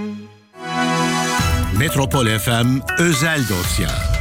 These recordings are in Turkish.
Metropol FM Özel Dosya.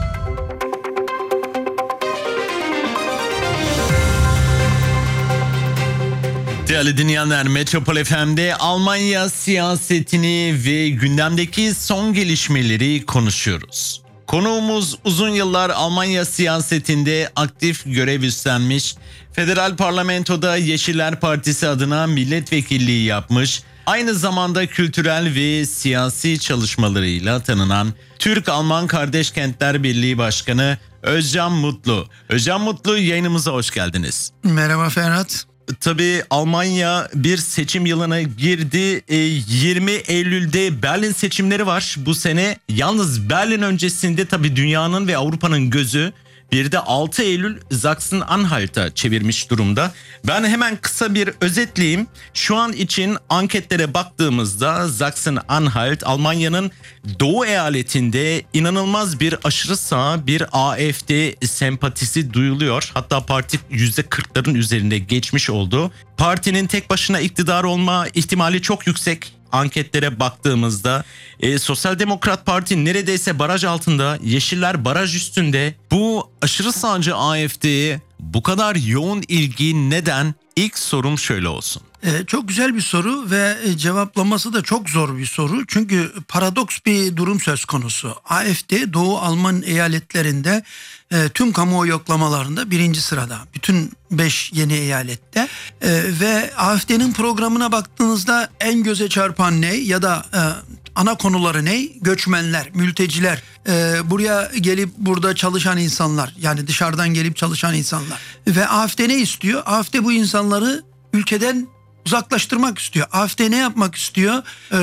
Değerli dinleyenler, Metropol FM'de Almanya siyasetini ve gündemdeki son gelişmeleri konuşuyoruz. Konuğumuz uzun yıllar Almanya siyasetinde aktif görev üstlenmiş, Federal Parlamento'da Yeşiller Partisi adına milletvekilliği yapmış, aynı zamanda kültürel ve siyasi çalışmalarıyla tanınan Türk-Alman Kardeş Kentler Birliği Başkanı Özcan Mutlu. Özcan Mutlu, yayınımıza hoş geldiniz. Merhaba Ferhat. Tabii Almanya bir seçim yılına girdi. 20 Eylül'de Berlin seçimleri var bu sene. Yalnız Berlin öncesinde tabii dünyanın ve Avrupa'nın gözü bir de 6 Eylül Sachsen-Anhalt'a çevirmiş durumda. Ben hemen kısa bir özetleyeyim. Şu an için anketlere baktığımızda Sachsen-Anhalt Almanya'nın doğu eyaletinde inanılmaz bir aşırı sağ bir AfD sempatisi duyuluyor. Hatta parti %40'ların üzerinde geçmiş oldu. Partinin tek başına iktidar olma ihtimali çok yüksek. Anketlere baktığımızda Sosyal Demokrat Parti neredeyse baraj altında, Yeşiller baraj üstünde. Bu aşırı sağcı AfD'ye bu kadar yoğun ilgi neden? İlk sorum şöyle olsun. Çok güzel bir soru ve cevaplaması da çok zor bir soru. Çünkü paradoks bir durum söz konusu. AfD Doğu Alman eyaletlerinde tüm kamuoyu yoklamalarında 1. sırada. Bütün 5 yeni eyalette. Ve AfD'nin programına baktığınızda en göze çarpan ne ya da ana konuları ne? Göçmenler, mülteciler, buraya gelip burada çalışan insanlar, yani dışarıdan gelip çalışan insanlar. Ve AfD ne istiyor? AfD bu insanları ülkeden uzaklaştırmak istiyor. AfD ne yapmak istiyor?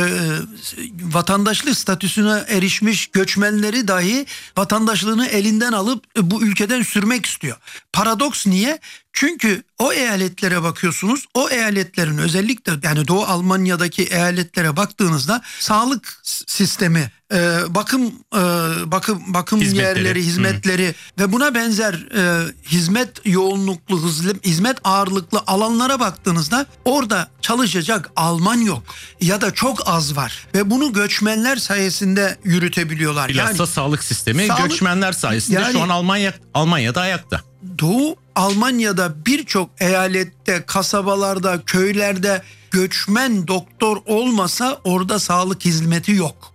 Vatandaşlık statüsüne erişmiş göçmenleri dahi vatandaşlığını elinden alıp bu ülkeden sürmek istiyor. Paradoks niye? Çünkü o eyaletlere bakıyorsunuz, o eyaletlerin özellikle yani Doğu Almanya'daki eyaletlere baktığınızda sağlık sistemi, bakım yerleri, hizmetleri ve buna benzer hizmet yoğunluklu, hizmet ağırlıklı alanlara baktığınızda orada çalışacak Alman yok ya da çok az var ve bunu göçmenler sayesinde yürütebiliyorlar. Bilhassa yani, sağlık sistemi göçmenler sayesinde yani, şu an Almanya'da ayakta. Doğu Almanya'da birçok eyalette, kasabalarda, köylerde göçmen doktor olmasa orada sağlık hizmeti yok.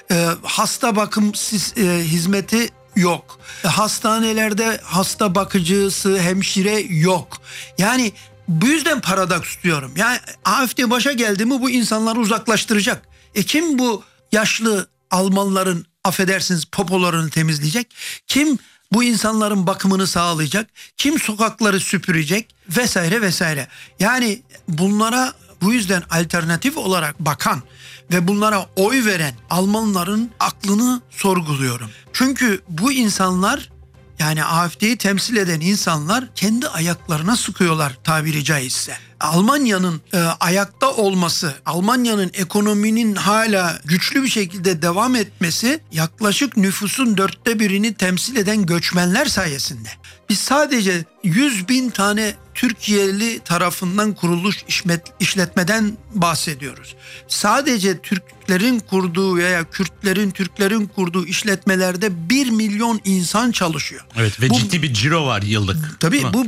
Hasta bakım hizmeti yok. Hastanelerde hasta bakıcısı, hemşire yok. Yani bu yüzden paradoks diyorum. Yani AfD başa geldi mi bu insanları uzaklaştıracak. Kim bu yaşlı Almanların, affedersiniz, popolarını temizleyecek? Kim bu insanların bakımını sağlayacak? Kim sokakları süpürecek? Vesaire vesaire. Yani bunlara bu yüzden alternatif olarak bakan ve bunlara oy veren Almanların aklını sorguluyorum. Çünkü bu insanlar, yani AfD'yi temsil eden insanlar kendi ayaklarına sıkıyorlar tabiri caizse. Almanya'nın ayakta olması, Almanya'nın ekonominin hala güçlü bir şekilde devam etmesi yaklaşık nüfusun 1/4'ünü temsil eden göçmenler sayesinde. Biz sadece 100.000 tane Türkiye'li tarafından kurulmuş işletmeden bahsediyoruz. Sadece Türklerin kurduğu veya Türklerin kurduğu işletmelerde 1 milyon insan çalışıyor. Evet ve ciddi bir ciro var yıllık. Tabii bu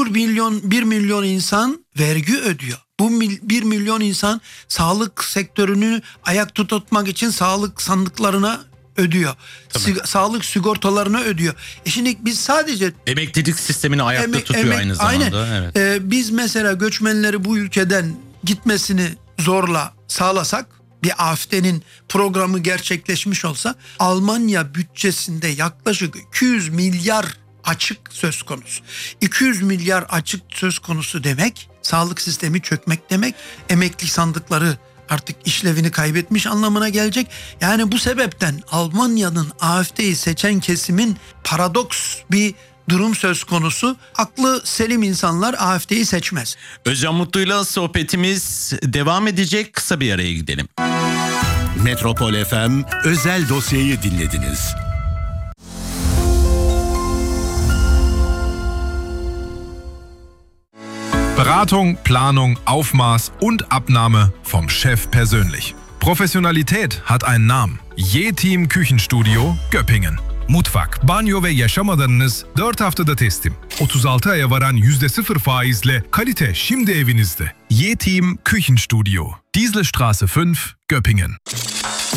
1 milyon insan vergi ödüyor. Bu 1 milyon insan sağlık sektörünü ayakta tutmak için sağlık sandıklarına ödüyor. Sağlık sigortalarını ödüyor. Şimdi biz sadece emeklilik sistemini ayakta tutuyor aynı zamanda. Aynen. Evet. Biz mesela göçmenleri bu ülkeden gitmesini zorla sağlasak, bir AfD'nin programı gerçekleşmiş olsa Almanya bütçesinde yaklaşık 200 milyar açık söz konusu. 200 milyar açık söz konusu demek sağlık sistemi çökmek demek, emekli sandıkları artık işlevini kaybetmiş anlamına gelecek. Yani bu sebepten Almanya'nın AfD'yi seçen kesimin paradoks bir durum söz konusu. Aklı selim insanlar AfD'yi seçmez. Özcan Mutlu'yla sohbetimiz devam edecek. Kısa bir araya gidelim. Metropol FM özel dosyayı dinlediniz. Beratung, Planung, Aufmaß und Abnahme vom Chef persönlich. Professionalität hat einen Namen. Yeteam Küchenstudio Göppingen. Mutfak, banyo ve yaşam alanınız 4 haftada teslim. 36 aya varan %0 faizle kalite şimdi evinizde. Yeteam Küchenstudio. Dieselstraße 5, Göppingen.